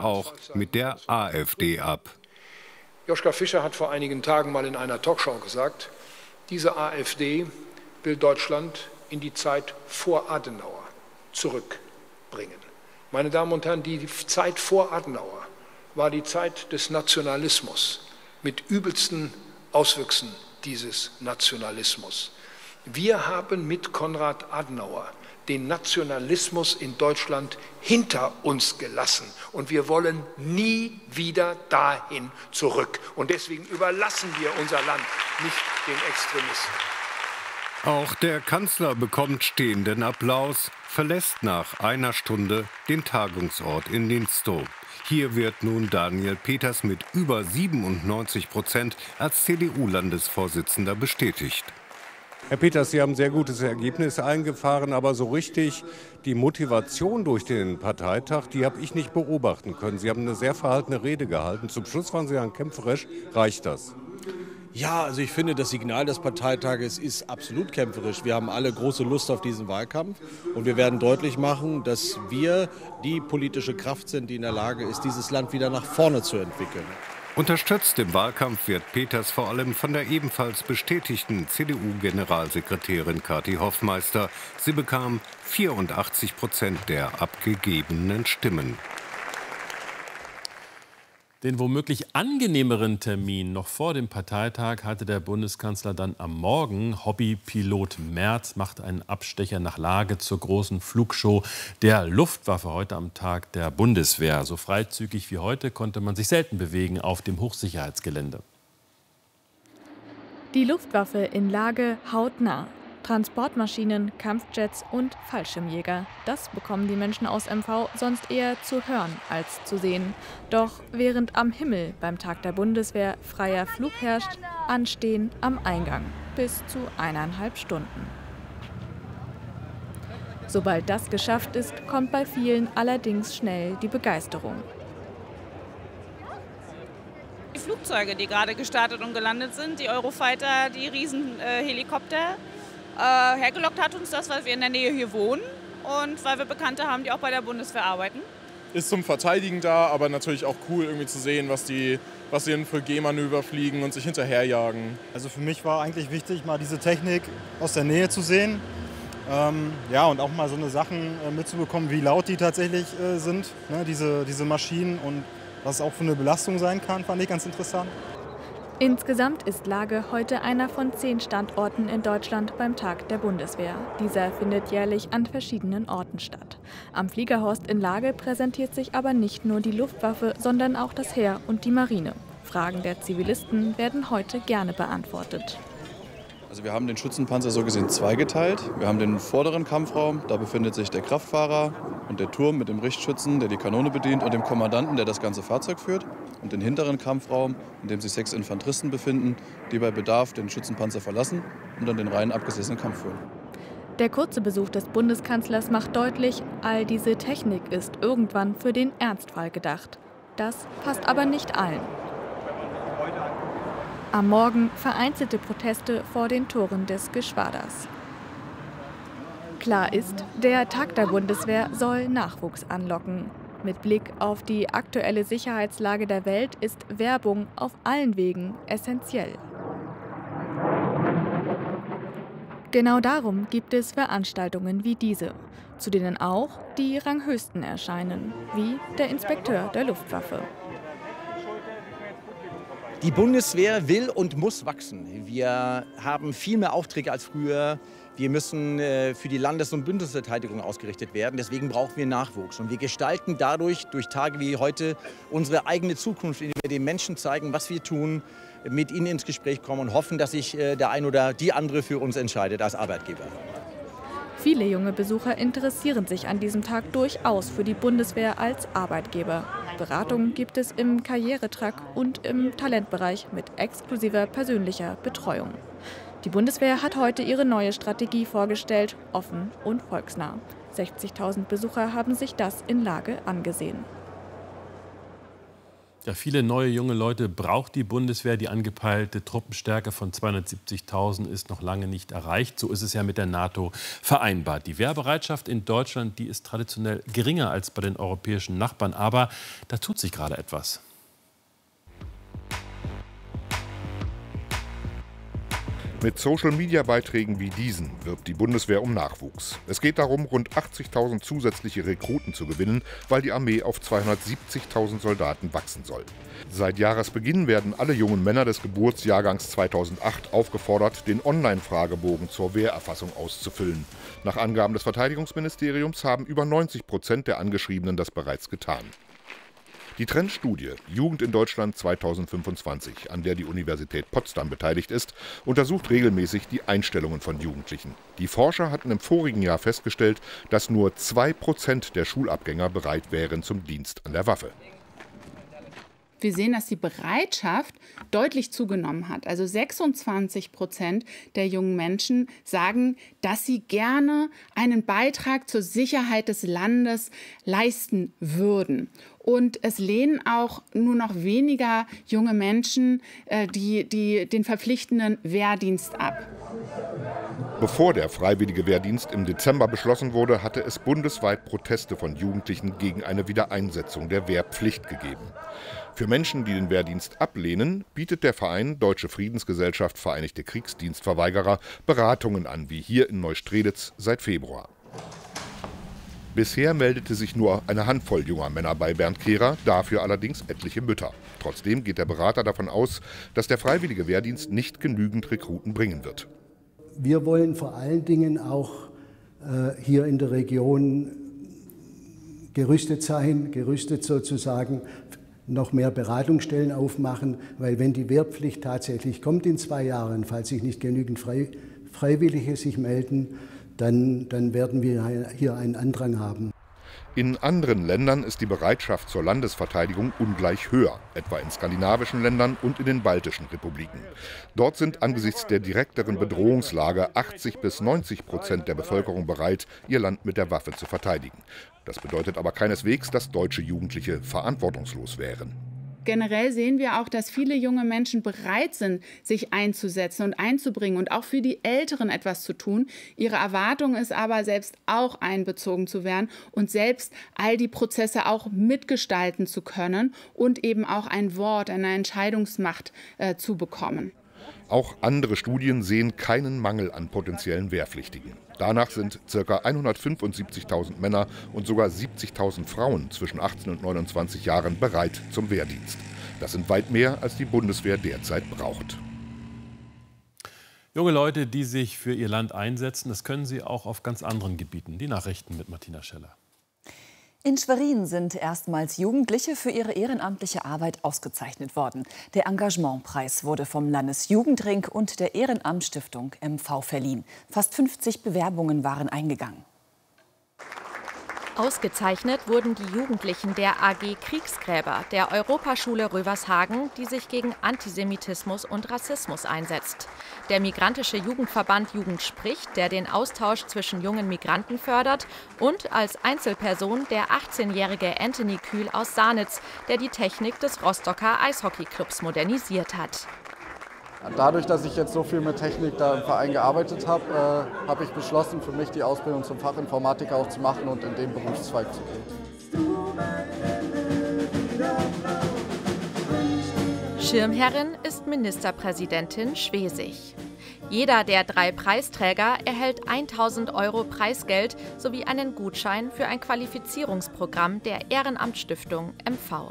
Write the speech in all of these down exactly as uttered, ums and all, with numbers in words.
auch mit der AfD ab. Joschka Fischer hat vor einigen Tagen mal in einer Talkshow gesagt, diese AfD will Deutschland in die Zeit vor Adenauer zurückbringen. Meine Damen und Herren, die Zeit vor Adenauer war die Zeit des Nationalismus mit übelsten Auswüchsen dieses Nationalismus. Wir haben mit Konrad Adenauer den Nationalismus in Deutschland hinter uns gelassen. Und wir wollen nie wieder dahin zurück. Und deswegen überlassen wir unser Land nicht den Extremisten. Auch der Kanzler bekommt stehenden Applaus, verlässt nach einer Stunde den Tagungsort in Linstow. Hier wird nun Daniel Peters mit über siebenundneunzig Prozent als C D U-Landesvorsitzender bestätigt. Herr Peters, Sie haben ein sehr gutes Ergebnis eingefahren, aber so richtig die Motivation durch den Parteitag, die habe ich nicht beobachten können. Sie haben eine sehr verhaltene Rede gehalten. Zum Schluss waren Sie dann kämpferisch. Reicht das? Ja, also ich finde, das Signal des Parteitages ist absolut kämpferisch. Wir haben alle große Lust auf diesen Wahlkampf und wir werden deutlich machen, dass wir die politische Kraft sind, die in der Lage ist, dieses Land wieder nach vorne zu entwickeln. Unterstützt im Wahlkampf wird Peters vor allem von der ebenfalls bestätigten C D U-Generalsekretärin Kathi Hoffmeister. Sie bekam vierundachtzig Prozent der abgegebenen Stimmen. Den womöglich angenehmeren Termin noch vor dem Parteitag hatte der Bundeskanzler dann am Morgen. Hobbypilot Merz macht einen Abstecher nach Lage zur großen Flugshow der Luftwaffe heute am Tag der Bundeswehr. So freizügig wie heute konnte man sich selten bewegen auf dem Hochsicherheitsgelände. Die Luftwaffe in Lage hautnah. Transportmaschinen, Kampfjets und Fallschirmjäger. Das bekommen die Menschen aus M V sonst eher zu hören als zu sehen. Doch während am Himmel beim Tag der Bundeswehr freier Flug herrscht, anstehen am Eingang bis zu eineinhalb Stunden. Sobald das geschafft ist, kommt bei vielen allerdings schnell die Begeisterung. Die Flugzeuge, die gerade gestartet und gelandet sind, die Eurofighter, die Riesenhelikopter. Äh, hergelockt hat uns das, weil wir in der Nähe hier wohnen und weil wir Bekannte haben, die auch bei der Bundeswehr arbeiten. Ist zum Verteidigen da, aber natürlich auch cool irgendwie zu sehen, was die, was die denn für G-Manöver fliegen und sich hinterherjagen. Also für mich war eigentlich wichtig, mal diese Technik aus der Nähe zu sehen. Ähm, ja, und auch mal so eine Sachen äh, mitzubekommen, wie laut die tatsächlich äh, sind, ne, diese, diese Maschinen und was es auch für eine Belastung sein kann, fand ich ganz interessant. Insgesamt ist Lage heute einer von zehn Standorten in Deutschland beim Tag der Bundeswehr. Dieser findet jährlich an verschiedenen Orten statt. Am Fliegerhorst in Lage präsentiert sich aber nicht nur die Luftwaffe, sondern auch das Heer und die Marine. Fragen der Zivilisten werden heute gerne beantwortet. Also wir haben den Schützenpanzer so gesehen zweigeteilt. Wir haben den vorderen Kampfraum, da befindet sich der Kraftfahrer und der Turm mit dem Richtschützen, der die Kanone bedient, und dem Kommandanten, der das ganze Fahrzeug führt. Und den hinteren Kampfraum, in dem sich sechs Infanteristen befinden, die bei Bedarf den Schützenpanzer verlassen und dann den rein abgesessenen Kampf führen. Der kurze Besuch des Bundeskanzlers macht deutlich, all diese Technik ist irgendwann für den Ernstfall gedacht. Das passt aber nicht allen. Am Morgen vereinzelte Proteste vor den Toren des Geschwaders. Klar ist, der Tag der Bundeswehr soll Nachwuchs anlocken. Mit Blick auf die aktuelle Sicherheitslage der Welt ist Werbung auf allen Wegen essentiell. Genau darum gibt es Veranstaltungen wie diese, zu denen auch die Ranghöchsten erscheinen, wie der Inspekteur der Luftwaffe. Die Bundeswehr will und muss wachsen. Wir haben viel mehr Aufträge als früher. Wir müssen äh, für die Landes- und Bündnisverteidigung ausgerichtet werden. Deswegen brauchen wir Nachwuchs. Und wir gestalten dadurch, durch Tage wie heute, unsere eigene Zukunft, indem wir den Menschen zeigen, was wir tun, mit ihnen ins Gespräch kommen und hoffen, dass sich äh, der ein oder die andere für uns entscheidet als Arbeitgeber. Viele junge Besucher interessieren sich an diesem Tag durchaus für die Bundeswehr als Arbeitgeber. Beratungen gibt es im Karrieretrack und im Talentbereich mit exklusiver persönlicher Betreuung. Die Bundeswehr hat heute ihre neue Strategie vorgestellt, offen und volksnah. sechzigtausend Besucher haben sich das in Lage angesehen. Ja, viele neue junge Leute braucht die Bundeswehr. Die angepeilte Truppenstärke von zweihundertsiebzigtausend ist noch lange nicht erreicht. So ist es ja mit der NATO vereinbart. Die Wehrbereitschaft in Deutschland, die ist traditionell geringer als bei den europäischen Nachbarn. Aber da tut sich gerade etwas. Mit Social-Media-Beiträgen wie diesen wirbt die Bundeswehr um Nachwuchs. Es geht darum, rund achtzigtausend zusätzliche Rekruten zu gewinnen, weil die Armee auf zweihundertsiebzigtausend Soldaten wachsen soll. Seit Jahresbeginn werden alle jungen Männer des Geburtsjahrgangs zweitausendacht aufgefordert, den Online-Fragebogen zur Wehrerfassung auszufüllen. Nach Angaben des Verteidigungsministeriums haben über neunzig Prozent der Angeschriebenen das bereits getan. Die Trendstudie Jugend in Deutschland zweitausendfünfundzwanzig, an der die Universität Potsdam beteiligt ist, untersucht regelmäßig die Einstellungen von Jugendlichen. Die Forscher hatten im vorigen Jahr festgestellt, dass nur zwei Prozent der Schulabgänger bereit wären zum Dienst an der Waffe. Wir sehen, dass die Bereitschaft deutlich zugenommen hat. Also sechsundzwanzig Prozent der jungen Menschen sagen, dass sie gerne einen Beitrag zur Sicherheit des Landes leisten würden. Und es lehnen auch nur noch weniger junge Menschen äh, die, die, den verpflichtenden Wehrdienst ab. Bevor der freiwillige Wehrdienst im Dezember beschlossen wurde, hatte es bundesweit Proteste von Jugendlichen gegen eine Wiedereinsetzung der Wehrpflicht gegeben. Für Menschen, die den Wehrdienst ablehnen, bietet der Verein Deutsche Friedensgesellschaft Vereinigte Kriegsdienstverweigerer Beratungen an, wie hier in Neustrelitz seit Februar. Bisher meldete sich nur eine Handvoll junger Männer bei Bernd Kehrer, dafür allerdings etliche Mütter. Trotzdem geht der Berater davon aus, dass der freiwillige Wehrdienst nicht genügend Rekruten bringen wird. Wir wollen vor allen Dingen auch äh, hier in der Region gerüstet sein, gerüstet sozusagen, noch mehr Beratungsstellen aufmachen, weil wenn die Wehrpflicht tatsächlich kommt in zwei Jahren, falls sich nicht genügend Frei, Freiwillige sich melden, dann, dann werden wir hier einen Andrang haben. In anderen Ländern ist die Bereitschaft zur Landesverteidigung ungleich höher, etwa in skandinavischen Ländern und in den baltischen Republiken. Dort sind angesichts der direkteren Bedrohungslage achtzig bis neunzig Prozent der Bevölkerung bereit, ihr Land mit der Waffe zu verteidigen. Das bedeutet aber keineswegs, dass deutsche Jugendliche verantwortungslos wären. Generell sehen wir auch, dass viele junge Menschen bereit sind, sich einzusetzen und einzubringen und auch für die Älteren etwas zu tun. Ihre Erwartung ist aber, selbst auch einbezogen zu werden und selbst all die Prozesse auch mitgestalten zu können und eben auch ein Wort, eine Entscheidungsmacht äh, zu bekommen. Auch andere Studien sehen keinen Mangel an potenziellen Wehrpflichtigen. Danach sind ca. hundertfünfundsiebzigtausend Männer und sogar siebzigtausend Frauen zwischen achtzehn und neunundzwanzig Jahren bereit zum Wehrdienst. Das sind weit mehr, als die Bundeswehr derzeit braucht. Junge Leute, die sich für ihr Land einsetzen, das können sie auch auf ganz anderen Gebieten. Die Nachrichten mit Martina Scheller. In Schwerin sind erstmals Jugendliche für ihre ehrenamtliche Arbeit ausgezeichnet worden. Der Engagementpreis wurde vom Landesjugendring und der Ehrenamtsstiftung M V verliehen. Fast fünfzig Bewerbungen waren eingegangen. Ausgezeichnet wurden die Jugendlichen der A G Kriegsgräber der Europaschule Rövershagen, die sich gegen Antisemitismus und Rassismus einsetzt. Der migrantische Jugendverband Jugend spricht, der den Austausch zwischen jungen Migranten fördert, und als Einzelperson der achtzehnjährige Anthony Kühl aus Sanitz, der die Technik des Rostocker Eishockeyclubs modernisiert hat. Dadurch, dass ich jetzt so viel mit Technik da im Verein gearbeitet habe, äh, habe ich beschlossen, für mich die Ausbildung zum Fachinformatiker auch zu machen und in den Berufszweig zu gehen. Schirmherrin ist Ministerpräsidentin Schwesig. Jeder der drei Preisträger erhält tausend Euro Preisgeld sowie einen Gutschein für ein Qualifizierungsprogramm der Ehrenamtsstiftung M V.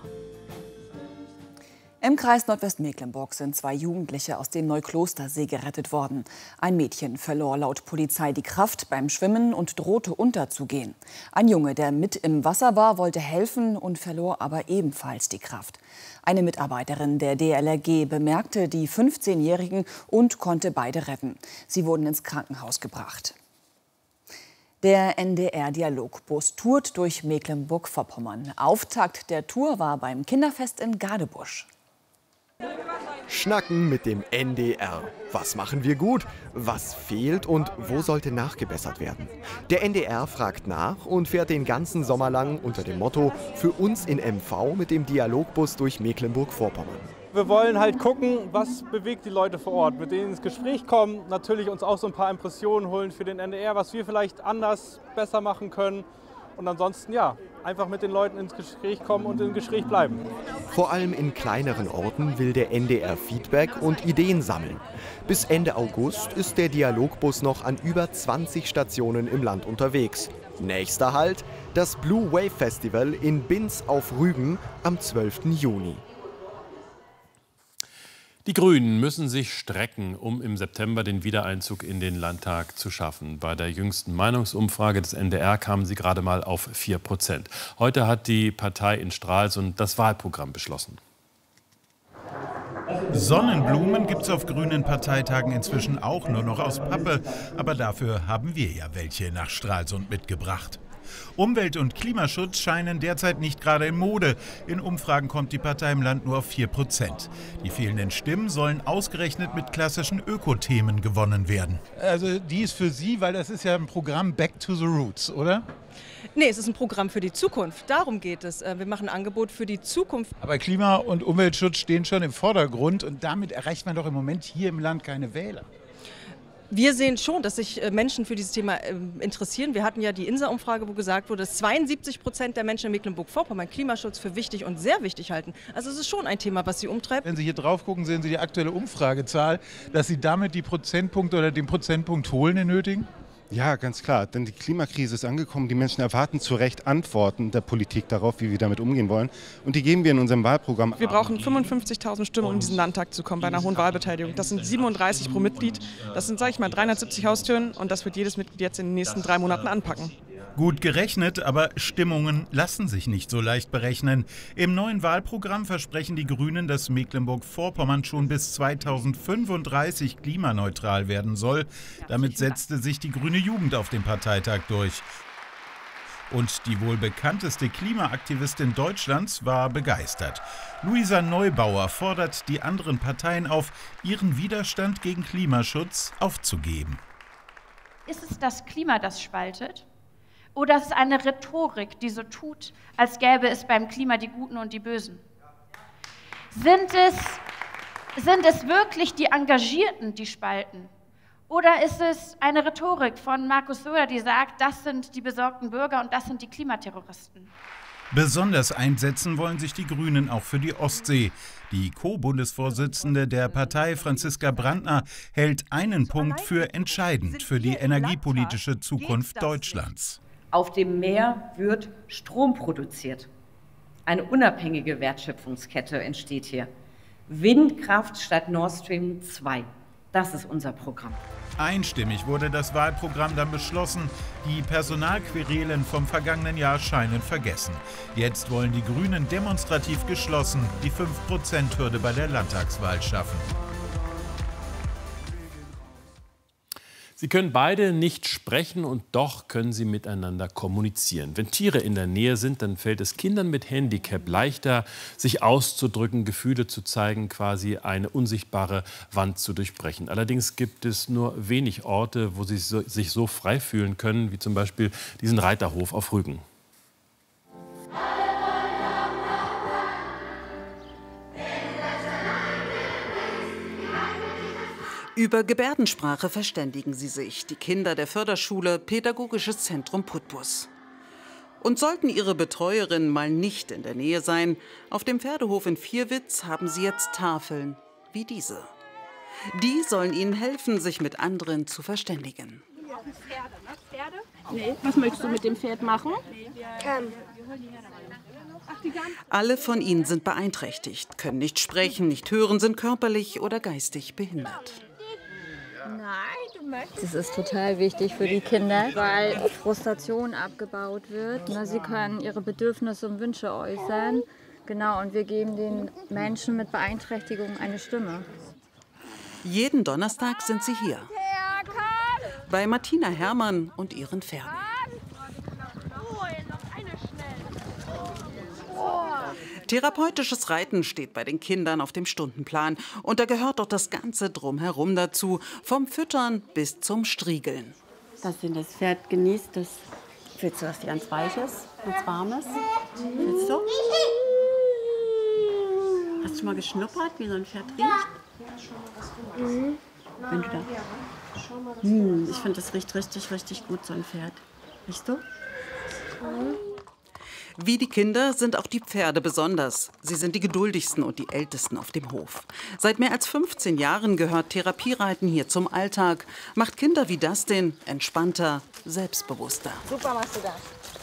Im Kreis Nordwestmecklenburg sind zwei Jugendliche aus dem Neuklostersee gerettet worden. Ein Mädchen verlor laut Polizei die Kraft beim Schwimmen und drohte unterzugehen. Ein Junge, der mit im Wasser war, wollte helfen und verlor aber ebenfalls die Kraft. Eine Mitarbeiterin der D L R G bemerkte die fünfzehnjährigen und konnte beide retten. Sie wurden ins Krankenhaus gebracht. Der N D R-Dialogbus tourt durch Mecklenburg-Vorpommern. Auftakt der Tour war beim Kinderfest in Gadebusch. Schnacken mit dem N D R. Was machen wir gut? Was fehlt und wo sollte nachgebessert werden? Der N D R fragt nach und fährt den ganzen Sommer lang unter dem Motto „Für uns in M V" mit dem Dialogbus durch Mecklenburg-Vorpommern. Wir wollen halt gucken, was bewegt die Leute vor Ort, mit denen ins Gespräch kommen, natürlich uns auch so ein paar Impressionen holen für den N D R, was wir vielleicht anders, besser machen können. Und ansonsten, ja, einfach mit den Leuten ins Gespräch kommen und im Gespräch bleiben. Vor allem in kleineren Orten will der N D R Feedback und Ideen sammeln. Bis Ende August ist der Dialogbus noch an über zwanzig Stationen im Land unterwegs. Nächster Halt, das Blue Wave Festival in Binz auf Rügen am zwölften Juni. Die Grünen müssen sich strecken, um im September den Wiedereinzug in den Landtag zu schaffen. Bei der jüngsten Meinungsumfrage des N D R kamen sie gerade mal auf vier Prozent. Heute hat die Partei in Stralsund das Wahlprogramm beschlossen. Sonnenblumen gibt es auf grünen Parteitagen inzwischen auch nur noch aus Pappe. Aber dafür haben wir ja welche nach Stralsund mitgebracht. Umwelt- und Klimaschutz scheinen derzeit nicht gerade in Mode. In Umfragen kommt die Partei im Land nur auf vier Prozent. Die fehlenden Stimmen sollen ausgerechnet mit klassischen Ökothemen gewonnen werden. Also die ist für Sie, weil das ist ja ein Programm Back to the Roots, oder? Nee, es ist ein Programm für die Zukunft. Darum geht es. Wir machen ein Angebot für die Zukunft. Aber Klima- und Umweltschutz stehen schon im Vordergrund und damit erreicht man doch im Moment hier im Land keine Wähler. Wir sehen schon, dass sich Menschen für dieses Thema interessieren. Wir hatten ja die INSA-Umfrage, wo gesagt wurde, dass zweiundsiebzig Prozent der Menschen in Mecklenburg-Vorpommern Klimaschutz für wichtig und sehr wichtig halten. Also es ist schon ein Thema, was sie umtreibt. Wenn Sie hier drauf gucken, sehen Sie die aktuelle Umfragezahl, dass Sie damit die Prozentpunkte oder den Prozentpunkt holen in Nötigen? Ja, ganz klar, denn die Klimakrise ist angekommen. Die Menschen erwarten zu Recht Antworten der Politik darauf, wie wir damit umgehen wollen. Und die geben wir in unserem Wahlprogramm. Wir brauchen fünfundfünfzigtausend Stimmen, um in diesen Landtag zu kommen bei einer hohen Wahlbeteiligung. Das sind siebenunddreißig pro Mitglied. Das sind, sage ich mal, dreihundertsiebzig Haustüren und das wird jedes Mitglied jetzt in den nächsten drei Monaten anpacken. Gut gerechnet, aber Stimmungen lassen sich nicht so leicht berechnen. Im neuen Wahlprogramm versprechen die Grünen, dass Mecklenburg-Vorpommern schon bis zweitausendfünfunddreißig klimaneutral werden soll. Damit setzte sich die grüne Jugend auf dem Parteitag durch. Und die wohl bekannteste Klimaaktivistin Deutschlands war begeistert. Luisa Neubauer fordert die anderen Parteien auf, ihren Widerstand gegen Klimaschutz aufzugeben. Ist es das Klima, das spaltet? Oder ist es eine Rhetorik, die so tut, als gäbe es beim Klima die Guten und die Bösen? Sind es, sind es wirklich die Engagierten, die spalten? Oder ist es eine Rhetorik von Markus Söder, die sagt, das sind die besorgten Bürger und das sind die Klimaterroristen? Besonders einsetzen wollen sich die Grünen auch für die Ostsee. Die Co-Bundesvorsitzende der Partei, Franziska Brandner, hält einen Punkt für entscheidend für die energiepolitische Zukunft Deutschlands. Auf dem Meer wird Strom produziert. Eine unabhängige Wertschöpfungskette entsteht hier. Windkraft statt Nord Stream zwei. Das ist unser Programm. Einstimmig wurde das Wahlprogramm dann beschlossen. Die Personalquerelen vom vergangenen Jahr scheinen vergessen. Jetzt wollen die Grünen demonstrativ geschlossen die fünf Prozent Hürde bei der Landtagswahl schaffen. Sie können beide nicht sprechen und doch können sie miteinander kommunizieren. Wenn Tiere in der Nähe sind, dann fällt es Kindern mit Handicap leichter, sich auszudrücken, Gefühle zu zeigen, quasi eine unsichtbare Wand zu durchbrechen. Allerdings gibt es nur wenig Orte, wo sie sich so frei fühlen können, wie zum Beispiel diesen Reiterhof auf Rügen. Über Gebärdensprache verständigen sie sich, die Kinder der Förderschule Pädagogisches Zentrum Putbus. Und sollten ihre Betreuerinnen mal nicht in der Nähe sein, auf dem Pferdehof in Vierwitz haben sie jetzt Tafeln wie diese. Die sollen ihnen helfen, sich mit anderen zu verständigen. Nee. Was möchtest du mit dem Pferd machen? Ähm. Alle von ihnen sind beeinträchtigt, können nicht sprechen, nicht hören, sind körperlich oder geistig behindert. Es ist total wichtig für die Kinder, weil Frustration abgebaut wird. Sie können ihre Bedürfnisse und Wünsche äußern. Genau, und wir geben den Menschen mit Beeinträchtigung eine Stimme. Jeden Donnerstag sind sie hier. Bei Martina Herrmann und ihren Pferden. Therapeutisches Reiten steht bei den Kindern auf dem Stundenplan. Und da gehört doch das ganze Drumherum dazu, vom Füttern bis zum Striegeln. Das, das Pferd genießt das. Willst du was ganz Weiches, ganz Warmes? Willst du? Hast du schon mal geschnuppert, wie so ein Pferd riecht? Mhm. Wenn du da. Hm, ich finde, das riecht richtig, richtig gut, so ein Pferd. Riechst du? Mhm. Wie die Kinder sind auch die Pferde besonders. Sie sind die geduldigsten und die ältesten auf dem Hof. Seit mehr als fünfzehn Jahren gehört Therapiereiten hier zum Alltag. Macht Kinder wie Dustin entspannter, selbstbewusster. Super machst du das.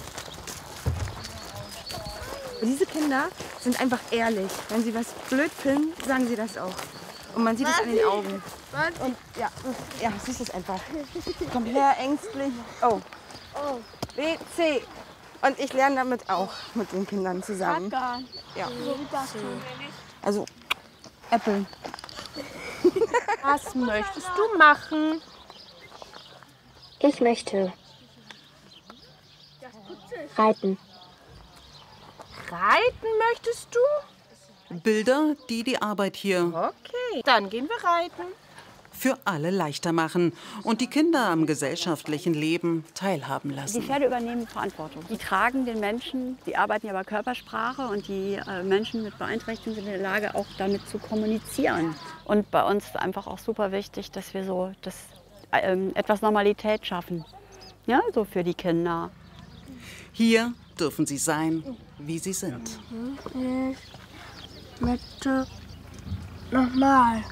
Und diese Kinder sind einfach ehrlich. Wenn sie was blöd finden, sagen sie das auch. Und man sieht es an den Augen. Und ja, ja, siehst du es einfach. Komm her, ängstlich. Oh. Oh. B, C. Und ich lerne damit auch mit den Kindern zusammen. Ja. Also, Äpfel. Was möchtest du machen? Ich möchte reiten. Reiten möchtest du? Bilder, die die Arbeit hier Okay, dann gehen wir reiten. für alle leichter machen und die Kinder am gesellschaftlichen Leben teilhaben Die lassen. Pferde übernehmen Verantwortung. Die tragen den Menschen, die arbeiten ja bei Körpersprache und die äh, Menschen mit Beeinträchtigungen sind in der Lage, auch damit zu kommunizieren. Und bei uns ist einfach auch super wichtig, dass wir so das, ähm, etwas Normalität schaffen, ja, so für die Kinder. Hier dürfen sie sein, wie sie sind. Ich möchte nochmal.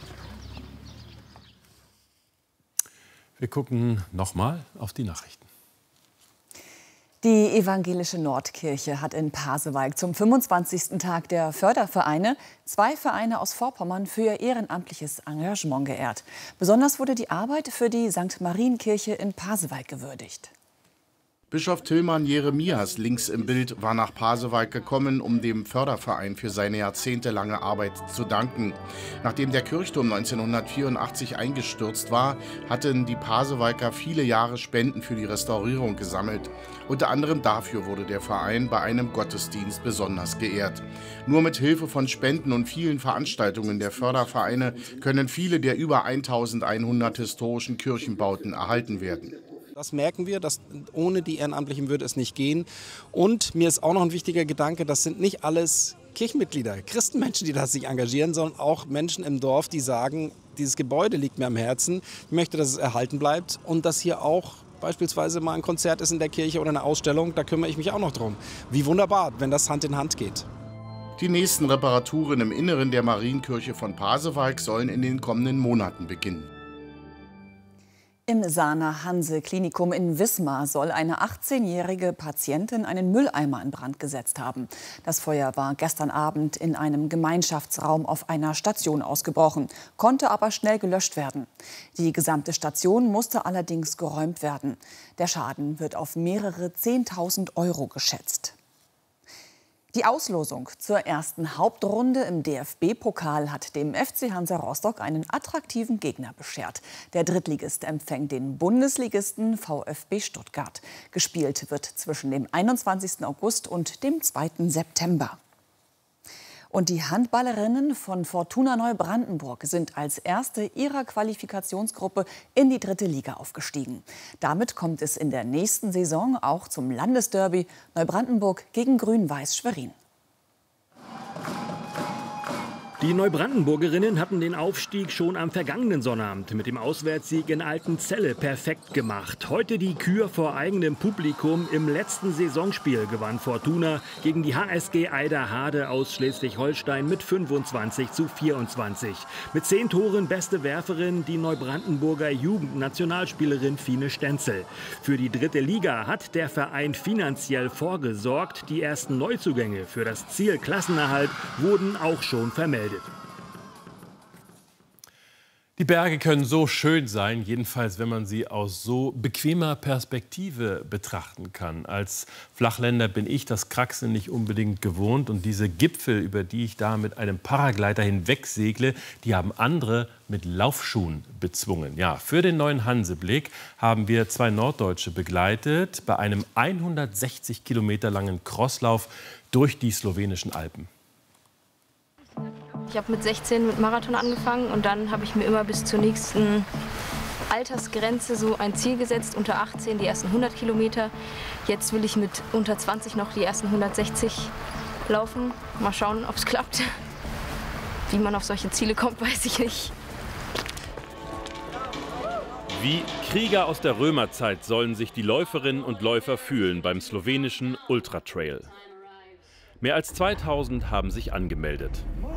Wir gucken nochmal auf die Nachrichten. Die evangelische Nordkirche hat in Pasewalk zum fünfundzwanzigsten Tag der Fördervereine zwei Vereine aus Vorpommern für ihr ehrenamtliches Engagement geehrt. Besonders wurde die Arbeit für die Sankt Marienkirche in Pasewalk gewürdigt. Bischof Tilman Jeremias, links im Bild, war nach Pasewalk gekommen, um dem Förderverein für seine jahrzehntelange Arbeit zu danken. Nachdem der Kirchturm neunzehnhundertvierundachtzig eingestürzt war, hatten die Pasewalker viele Jahre Spenden für die Restaurierung gesammelt. Unter anderem dafür wurde der Verein bei einem Gottesdienst besonders geehrt. Nur mit Hilfe von Spenden und vielen Veranstaltungen der Fördervereine können viele der über eintausendeinhundert historischen Kirchenbauten erhalten werden. Das merken wir, dass ohne die Ehrenamtlichen würde es nicht gehen. Und mir ist auch noch ein wichtiger Gedanke, das sind nicht alles Kirchenmitglieder, Christenmenschen, die da sich engagieren, sondern auch Menschen im Dorf, die sagen, dieses Gebäude liegt mir am Herzen, ich möchte, dass es erhalten bleibt und dass hier auch beispielsweise mal ein Konzert ist in der Kirche oder eine Ausstellung, da kümmere ich mich auch noch drum. Wie wunderbar, wenn das Hand in Hand geht. Die nächsten Reparaturen im Inneren der Marienkirche von Pasewalk sollen in den kommenden Monaten beginnen. Im Sana-Hanse-Klinikum in Wismar soll eine achtzehnjährige Patientin einen Mülleimer in Brand gesetzt haben. Das Feuer war gestern Abend in einem Gemeinschaftsraum auf einer Station ausgebrochen, konnte aber schnell gelöscht werden. Die gesamte Station musste allerdings geräumt werden. Der Schaden wird auf mehrere Zehntausend Euro geschätzt. Die Auslosung zur ersten Hauptrunde im D F B-Pokal hat dem F C Hansa Rostock einen attraktiven Gegner beschert. Der Drittligist empfängt den Bundesligisten VfB Stuttgart. Gespielt wird zwischen dem einundzwanzigsten August und dem zweiten September. Und die Handballerinnen von Fortuna Neubrandenburg sind als erste ihrer Qualifikationsgruppe in die dritte Liga aufgestiegen. Damit kommt es in der nächsten Saison auch zum Landesderby Neubrandenburg gegen Grün-Weiß Schwerin. Die Neubrandenburgerinnen hatten den Aufstieg schon am vergangenen Sonnabend mit dem Auswärtssieg in Altenzelle perfekt gemacht. Heute die Kür vor eigenem Publikum. Im letzten Saisonspiel gewann Fortuna gegen die H S G Eiderhade aus Schleswig-Holstein mit fünfundzwanzig zu vierundzwanzig. Mit zehn Toren beste Werferin die Neubrandenburger Jugendnationalspielerin Fine Stenzel. Für die dritte Liga hat der Verein finanziell vorgesorgt. Die ersten Neuzugänge für das Ziel Klassenerhalt wurden auch schon vermeldet. Die Berge können so schön sein, jedenfalls wenn man sie aus so bequemer Perspektive betrachten kann. Als Flachländer bin ich das Kraxeln nicht unbedingt gewohnt. Und diese Gipfel, über die ich da mit einem Paragleiter hinwegsegle, die haben andere mit Laufschuhen bezwungen. Ja, für den neuen Hanseblick haben wir zwei Norddeutsche begleitet bei einem hundertsechzig Kilometer langen Crosslauf durch die slowenischen Alpen. Ich habe mit sechzehn mit Marathon angefangen und dann habe ich mir immer bis zur nächsten Altersgrenze so ein Ziel gesetzt, unter achtzehn die ersten hundert Kilometer. Jetzt will ich mit unter zwanzig noch die ersten hundertsechzig laufen. Mal schauen, ob es klappt. Wie man auf solche Ziele kommt, weiß ich nicht. Wie Krieger aus der Römerzeit sollen sich die Läuferinnen und Läufer fühlen beim slowenischen Ultratrail. Mehr als zweitausend haben sich angemeldet.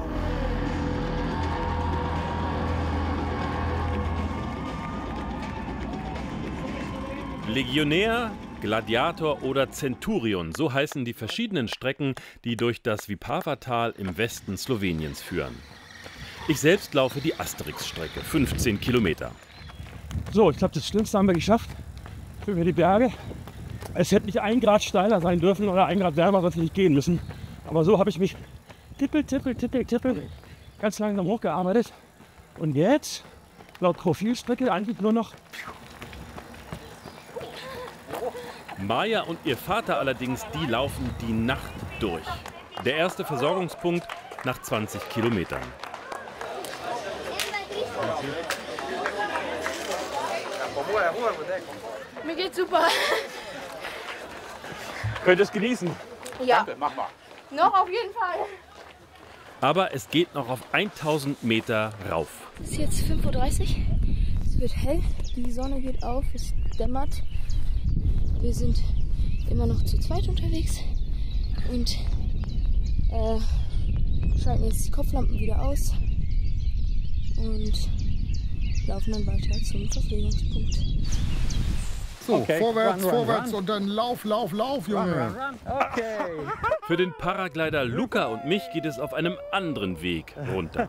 Legionär, Gladiator oder Centurion, so heißen die verschiedenen Strecken, die durch das Vipava-Tal im Westen Sloweniens führen. Ich selbst laufe die Asterix-Strecke, fünfzehn Kilometer. So, ich glaube, das Schlimmste haben wir geschafft. Über die Berge. Es hätte nicht ein Grad steiler sein dürfen oder ein Grad wärmer, sonst nicht gehen müssen. Aber so habe ich mich tippel, tippel, tippel, tippel ganz langsam hochgearbeitet. Und jetzt, laut Profilstrecke, eigentlich nur noch. Maja und ihr Vater allerdings, die laufen die Nacht durch. Der erste Versorgungspunkt nach zwanzig Kilometern. Mir geht's super. Könnt ihr es genießen? Ja. Danke, mach mal. Noch auf jeden Fall. Aber es geht noch auf tausend Meter rauf. Es ist jetzt fünf Uhr dreißig. Es wird hell, die Sonne geht auf, es dämmert. Wir sind immer noch zu zweit unterwegs und äh, schalten jetzt die Kopflampen wieder aus und laufen dann weiter zum Verpflegungspunkt. So, Okay. vorwärts, Run, run, vorwärts run. und dann Lauf, Lauf, Lauf, Junge. Okay. Für den Paraglider Luca und mich geht es auf einem anderen Weg runter.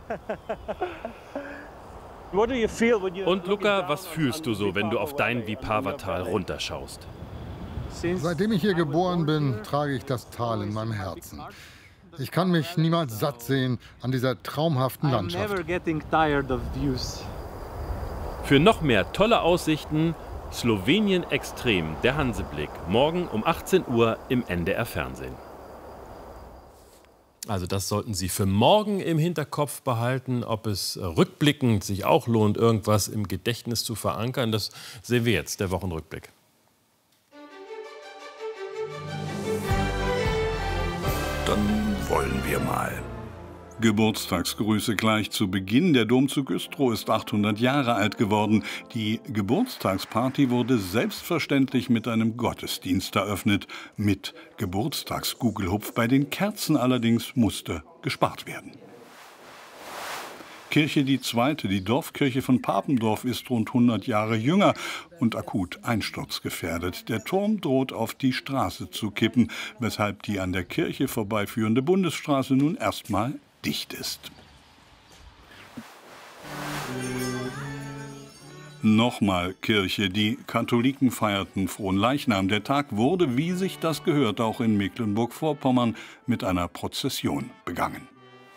Und Luca, was fühlst du so, wenn du auf dein Vipava-Tal runterschaust? Seitdem ich hier geboren bin, trage ich das Tal in meinem Herzen. Ich kann mich niemals satt sehen an dieser traumhaften Landschaft. Für noch mehr tolle Aussichten, Slowenien Extrem, der Hanseblick. Morgen um achtzehn Uhr im N D R Fernsehen. Also das sollten Sie für morgen im Hinterkopf behalten. Ob es rückblickend sich auch lohnt, irgendwas im Gedächtnis zu verankern, das sehen wir jetzt, der Wochenrückblick. Dann wollen wir mal. Geburtstagsgrüße gleich zu Beginn. Der Domzug Güstrow ist achthundert Jahre alt geworden. Die Geburtstagsparty wurde selbstverständlich mit einem Gottesdienst eröffnet. Mit Geburtstagsgugelhupf. Bei den Kerzen allerdings musste gespart werden. Kirche die Zweite, die Dorfkirche von Papendorf, ist rund hundert Jahre jünger und akut einsturzgefährdet. Der Turm droht auf die Straße zu kippen, weshalb die an der Kirche vorbeiführende Bundesstraße nun erstmal dicht ist. Nochmal Kirche. Die Katholiken feierten Fronleichnam. Der Tag wurde, wie sich das gehört, auch in Mecklenburg-Vorpommern mit einer Prozession begangen.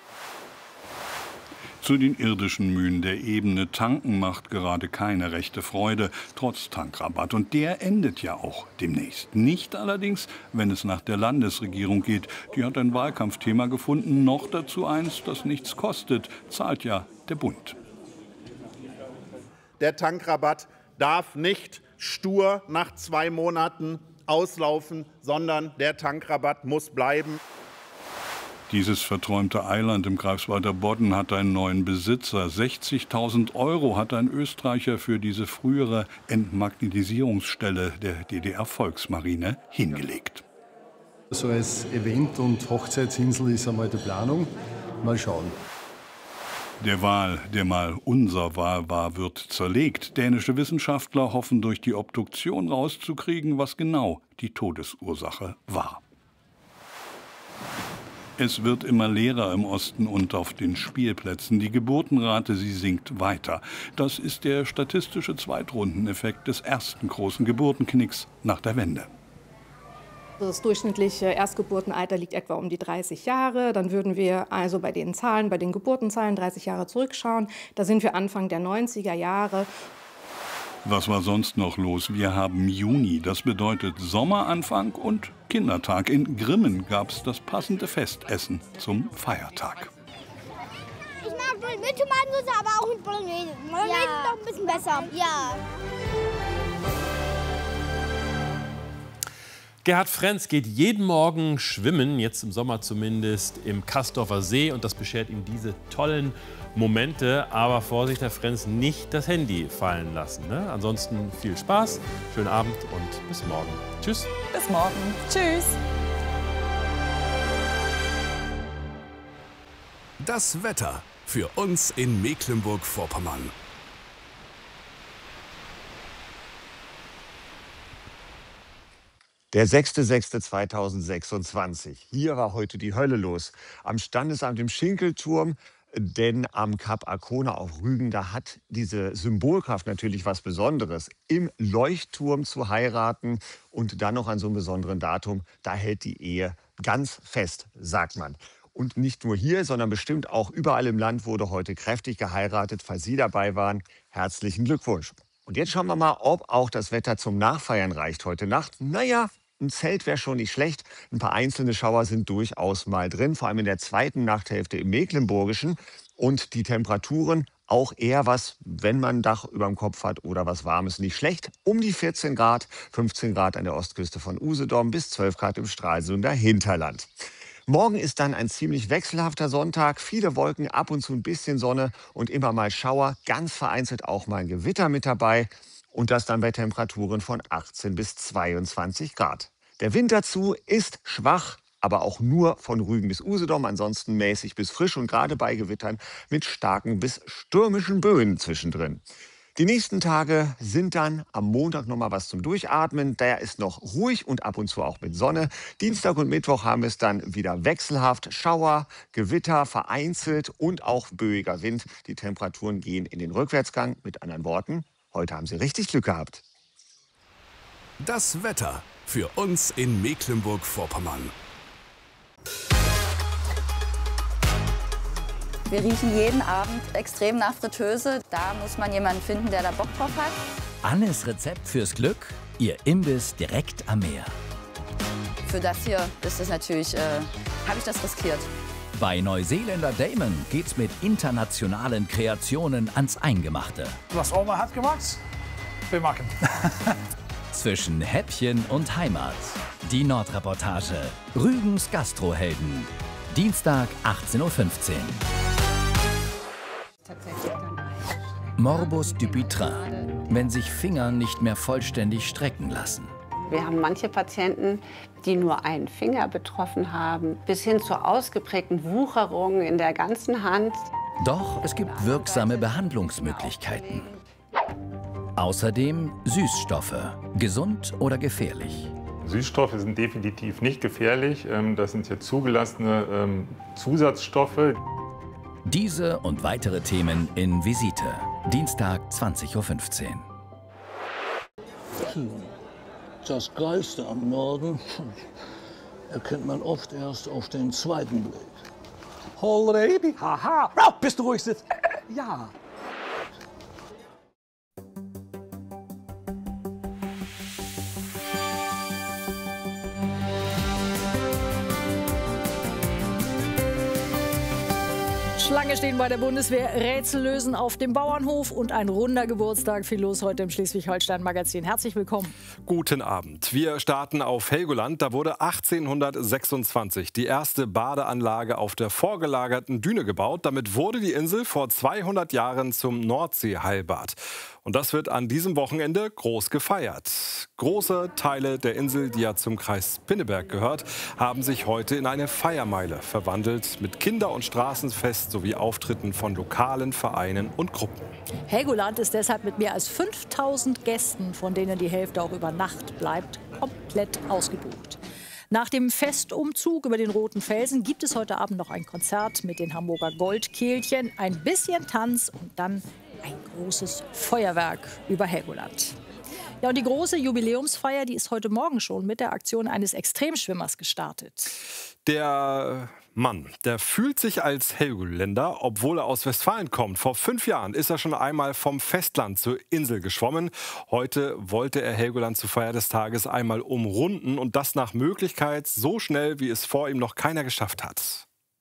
Zu den irdischen Mühen der Ebene. Tanken macht gerade keine rechte Freude, trotz Tankrabatt. Und der endet ja auch demnächst. Nicht allerdings, wenn es nach der Landesregierung geht. Die hat ein Wahlkampfthema gefunden, noch dazu eins, das nichts kostet. Zahlt ja der Bund. Der Tankrabatt darf nicht stur nach zwei Monaten auslaufen, sondern der Tankrabatt muss bleiben. Dieses verträumte Eiland im Greifswalder Bodden hat einen neuen Besitzer. sechzigtausend Euro hat ein Österreicher für diese frühere Entmagnetisierungsstelle der D D R-Volksmarine hingelegt. So als Event- und Hochzeitsinsel ist einmal die Planung. Mal schauen. Der Wal, der mal unser Wal war, wird zerlegt. Dänische Wissenschaftler hoffen, durch die Obduktion rauszukriegen, was genau die Todesursache war. Es wird immer leerer im Osten und auf den Spielplätzen. Die Geburtenrate, sie sinkt weiter. Das ist der statistische Zweitrundeneffekt des ersten großen Geburtenknicks nach der Wende. Das durchschnittliche Erstgeburtenalter liegt etwa um die dreißig Jahre. Dann würden wir also bei den Zahlen, bei den Geburtenzahlen dreißig Jahre zurückschauen. Da sind wir Anfang der neunziger Jahre. Was war sonst noch los? Wir haben Juni, das bedeutet Sommeranfang und Kindertag. In Grimmen gab es das passende Festessen zum Feiertag. Ich mag mit Tomatensauce, aber auch mit Bolognese. Bolognese ja. ist doch ein bisschen besser. Ja. Gerhard Frenz geht jeden Morgen schwimmen, jetzt im Sommer zumindest, im Kastorfer See. Und das beschert ihm diese tollen Momente. Aber Vorsicht, Herr Frenz, nicht das Handy fallen lassen. Ne? Ansonsten viel Spaß, schönen Abend und bis morgen. Tschüss. Bis morgen. Tschüss. Das Wetter für uns in Mecklenburg-Vorpommern. Der sechster sechster zweitausendsechsundzwanzig. Hier war heute die Hölle los. Am Standesamt im Schinkelturm, denn am Kap Arkona auf Rügen, da hat diese Symbolkraft natürlich was Besonderes. Im Leuchtturm zu heiraten und dann noch an so einem besonderen Datum, da hält die Ehe ganz fest, sagt man. Und nicht nur hier, sondern bestimmt auch überall im Land wurde heute kräftig geheiratet. Falls Sie dabei waren, herzlichen Glückwunsch. Und jetzt schauen wir mal, ob auch das Wetter zum Nachfeiern reicht heute Nacht. Naja, ein Zelt wäre schon nicht schlecht. Ein paar einzelne Schauer sind durchaus mal drin, vor allem in der zweiten Nachthälfte im Mecklenburgischen. Und die Temperaturen auch eher was, wenn man ein Dach über dem Kopf hat oder was Warmes, nicht schlecht. Um die vierzehn Grad, fünfzehn Grad an der Ostküste von Usedom bis zwölf Grad im Stralsunder Hinterland. Morgen ist dann ein ziemlich wechselhafter Sonntag. Viele Wolken, ab und zu ein bisschen Sonne und immer mal Schauer. Ganz vereinzelt auch mal ein Gewitter mit dabei. Und das dann bei Temperaturen von achtzehn bis zweiundzwanzig Grad. Der Wind dazu ist schwach, aber auch nur von Rügen bis Usedom. Ansonsten mäßig bis frisch und gerade bei Gewittern mit starken bis stürmischen Böen zwischendrin. Die nächsten Tage sind dann am Montag noch mal was zum Durchatmen. Der ist noch ruhig und ab und zu auch mit Sonne. Dienstag und Mittwoch haben wir es dann wieder wechselhaft. Schauer, Gewitter, vereinzelt und auch böiger Wind. Die Temperaturen gehen in den Rückwärtsgang. Mit anderen Worten, heute haben Sie richtig Glück gehabt. Das Wetter für uns in Mecklenburg-Vorpommern. Wir riechen jeden Abend extrem nach Fritteuse. Da muss man jemanden finden, der da Bock drauf hat. Annes Rezept fürs Glück, ihr Imbiss direkt am Meer. Für das hier ist es natürlich, äh, habe ich das riskiert. Bei Neuseeländer Damon geht's mit internationalen Kreationen ans Eingemachte. Was Oma hat gemacht, wir machen. Zwischen Häppchen und Heimat. Die Nordreportage. Rügens Gastrohelden. Dienstag, achtzehn Uhr fünfzehn. Morbus Dupuytren, wenn sich Finger nicht mehr vollständig strecken lassen. Wir haben manche Patienten, die nur einen Finger betroffen haben, bis hin zu ausgeprägten Wucherungen in der ganzen Hand. Doch es gibt wirksame Behandlungsmöglichkeiten. Außerdem Süßstoffe, gesund oder gefährlich. Süßstoffe sind definitiv nicht gefährlich. Das sind hier zugelassene Zusatzstoffe. Diese und weitere Themen in Visite. Dienstag, zwanzig Uhr fünfzehn. Das Geilste am Norden erkennt man oft erst auf den zweiten Blick. Already? Haha! Oh, bist du ruhig sitzt? Äh, ja. Schlange stehen bei der Bundeswehr, Rätsel lösen auf dem Bauernhof und ein runder Geburtstag. Viel los heute im Schleswig-Holstein-Magazin. Herzlich willkommen. Guten Abend. Wir starten auf Helgoland. Da wurde achtzehnhundertsechsundzwanzig die erste Badeanlage auf der vorgelagerten Düne gebaut. Damit wurde die Insel vor zweihundert Jahren zum Nordseeheilbad. Und das wird an diesem Wochenende groß gefeiert. Große Teile der Insel, die ja zum Kreis Pinneberg gehört, haben sich heute in eine Feiermeile verwandelt. Mit Kinder- und Straßenfest sowie Auftritten von lokalen Vereinen und Gruppen. Helgoland ist deshalb mit mehr als fünftausend Gästen, von denen die Hälfte auch über Nacht bleibt, komplett ausgebucht. Nach dem Festumzug über den Roten Felsen gibt es heute Abend noch ein Konzert mit den Hamburger Goldkehlchen, ein bisschen Tanz und dann ein großes Feuerwerk über Helgoland. Ja, und die große Jubiläumsfeier, die ist heute Morgen schon mit der Aktion eines Extremschwimmers gestartet. Der Mann, der fühlt sich als Helgoländer, obwohl er aus Westfalen kommt. Vor fünf Jahren ist er schon einmal vom Festland zur Insel geschwommen. Heute wollte er Helgoland zur Feier des Tages einmal umrunden und das nach Möglichkeit so schnell, wie es vor ihm noch keiner geschafft hat.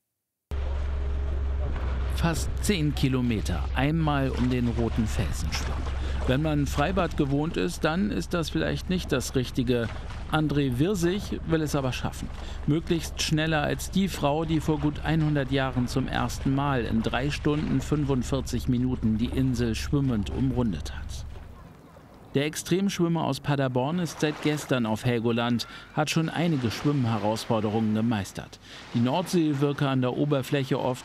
Fast zehn Kilometer einmal um den Roten Felsen schwimmen. Wenn man Freibad gewohnt ist, dann ist das vielleicht nicht das Richtige. André Wirsig will es aber schaffen. Möglichst schneller als die Frau, die vor gut hundert Jahren zum ersten Mal in drei Stunden fünfundvierzig Minuten die Insel schwimmend umrundet hat. Der Extremschwimmer aus Paderborn ist seit gestern auf Helgoland, hat schon einige Schwimmherausforderungen gemeistert. Die Nordsee wirke an der Oberfläche oft